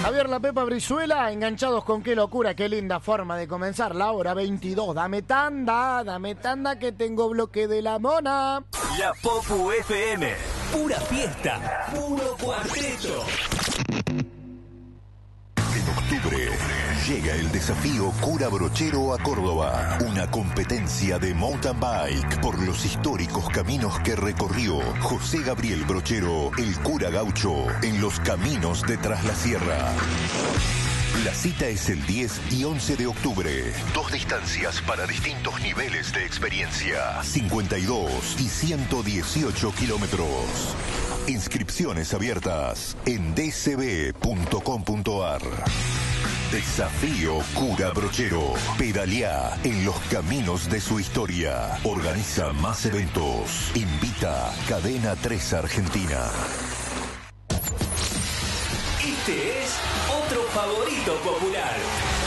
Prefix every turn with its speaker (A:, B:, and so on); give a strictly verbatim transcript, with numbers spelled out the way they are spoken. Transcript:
A: Javier La Pepa Brizuela, enganchados con Qué Locura, qué linda forma de comenzar la hora veintidós. Dame tanda, dame tanda que tengo bloque de la mona.
B: La Popu F M, pura fiesta, puro cuarteto.
C: En octubre llega el desafío Cura Brochero a Córdoba, una competencia de mountain bike por los históricos caminos que recorrió José Gabriel Brochero, el cura gaucho, en los caminos de Tras la Sierra. La cita es el diez y once de octubre. Dos distancias para distintos niveles de experiencia. cincuenta y dos y ciento dieciocho kilómetros. Inscripciones abiertas en d c b punto com punto a r. Desafío Cura Brochero. Pedaleá en los caminos de su historia. Organiza Más Eventos. Invita Cadena tres Argentina.
B: Este es otro favorito popular.